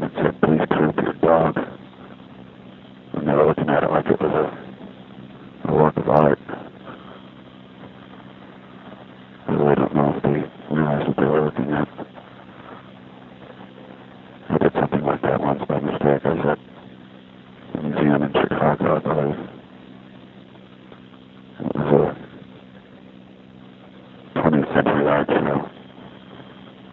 that said, please poop your dog. And they were looking at it like it was a work of art. I really don't know if they realized what they were looking at. I did something like that once by mistake. I was at a museum in Chicago, I believe. It was a 20th century art show.